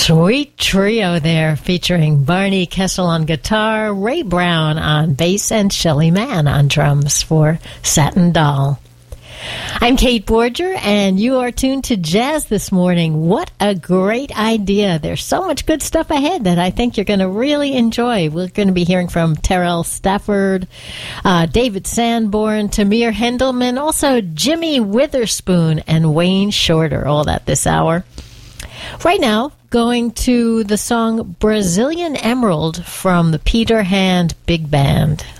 Sweet trio there, featuring Barney Kessel on guitar, Ray Brown on bass, and Shelly Mann on drums for Satin Doll. I'm Kate Borger, and you are tuned to Jazz this morning. What a great idea. There's so much good stuff ahead that I think you're going to really enjoy. We're going to be hearing from Terrell Stafford, David Sanborn, Tamir Hendelman, also Jimmy Witherspoon, and Wayne Shorter, all that this hour. Right now, going to the song Brazilian Emerald from the Peter Hand Big Band.